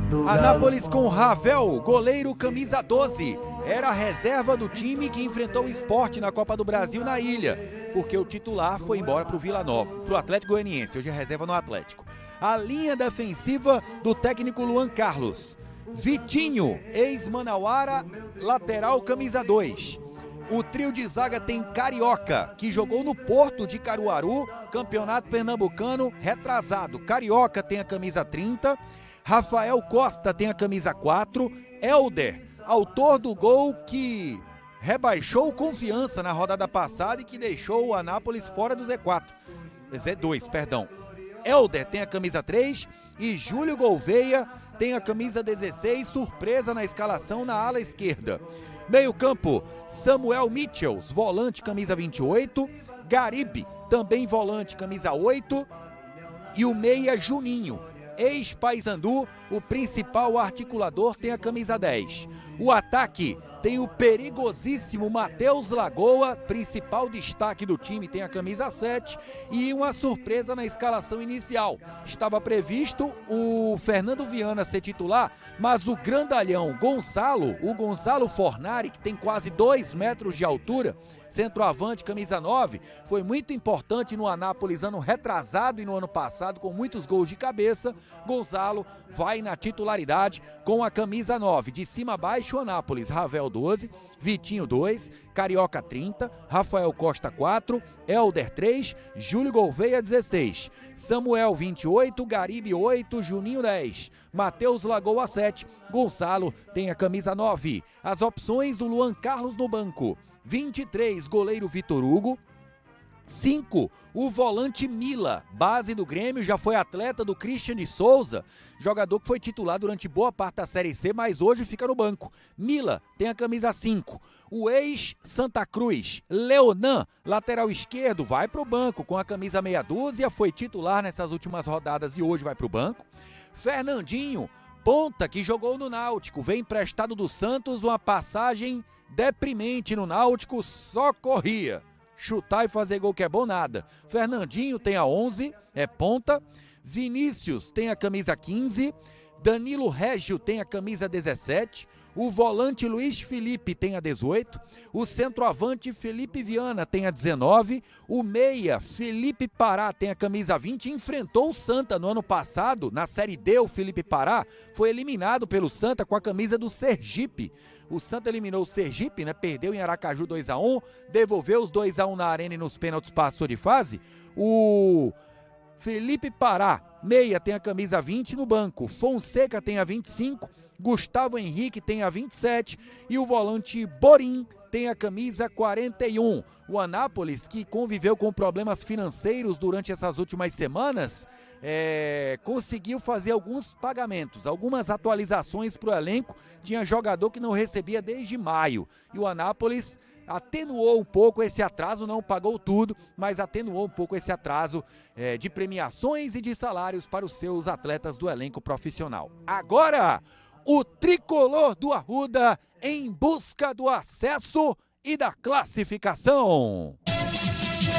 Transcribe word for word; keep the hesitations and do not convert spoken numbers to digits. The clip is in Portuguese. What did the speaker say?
Anápolis com Ravel, goleiro camisa doze. Era a reserva do time que enfrentou o Sport na Copa do Brasil na ilha, porque o titular foi embora para o Vila Nova, para o Atlético Goianiense, hoje é reserva no Atlético. A linha defensiva do técnico Luan Carlos. Vitinho, ex-Manauara, lateral camisa dois. O trio de zaga tem Carioca, que jogou no Porto de Caruaru, campeonato pernambucano retrasado. Carioca tem a camisa trinta, Rafael Costa tem a camisa quatro, Helder, autor do gol que rebaixou o Confiança na rodada passada e que deixou o Anápolis fora do Z quatro. Z dois, perdão. Helder tem a camisa três e Júlio Gouveia tem a camisa dezesseis, surpresa na escalação na ala esquerda. Meio campo, Samuel Mitchells, volante camisa vinte e oito, Garibe, também volante camisa oito, e o meia Juninho, ex-Paysandu, o principal articulador, tem a camisa dez. O ataque tem o perigosíssimo Matheus Lagoa, principal destaque do time, tem a camisa sete, e uma surpresa na escalação inicial. Estava previsto o Fernando Viana ser titular, mas o grandalhão Gonçalo, o Gonçalo Fornari, que tem quase dois metros de altura, centroavante, camisa nove, foi muito importante no Anápolis ano retrasado e no ano passado, com muitos gols de cabeça. Gonçalo vai na titularidade com a camisa nove. De cima a baixo, o Anápolis, Ravel doze, Vitinho dois, Carioca trinta, Rafael Costa quatro, Helder três, Júlio Gouveia dezesseis, Samuel vinte e oito, Garibe oito, Juninho dez, Matheus Lagoa sete, Gonçalo tem a camisa nove. As opções do Luan Carlos no banco: vinte e três, goleiro Vitor Hugo. cinco, o volante Mila, base do Grêmio, já foi atleta do Christian de Souza, jogador que foi titular durante boa parte da Série C, mas hoje fica no banco. Mila tem a camisa cinco. O ex-Santa Cruz, Leonan, lateral esquerdo, vai para o banco com a camisa meia dúzia, foi titular nessas últimas rodadas e hoje vai para o banco. Fernandinho, ponta, que jogou no Náutico, vem emprestado do Santos, uma passagem deprimente no Náutico, só corria. Chutar e fazer gol que é bom nada. Fernandinho tem a onze, é ponta. Vinícius tem a camisa quinze. Danilo Régio tem a camisa dezessete. O volante Luiz Felipe tem a dezoito. O centroavante Felipe Viana tem a dezenove. O meia Felipe Pará tem a camisa vinte. Enfrentou o Santa no ano passado, na Série D. O Felipe Pará foi eliminado pelo Santa com a camisa do Sergipe. O Santa eliminou o Sergipe, né? Perdeu em Aracaju dois a um, devolveu os dois a um na arena e nos pênaltis passou de fase. O Felipe Pará, meia, tem a camisa vinte no banco. Fonseca tem a vinte e cinco, Gustavo Henrique tem a vinte e sete e o volante Borim tem a camisa quarenta e um. O Anápolis, que conviveu com problemas financeiros durante essas últimas semanas, é, conseguiu fazer alguns pagamentos, algumas atualizações para o elenco. Tinha jogador que não recebia desde maio e o Anápolis atenuou um pouco esse atraso, não pagou tudo, mas atenuou um pouco esse atraso é, de premiações e de salários para os seus atletas do elenco profissional. Agora, o tricolor do Arruda em busca do acesso e da classificação.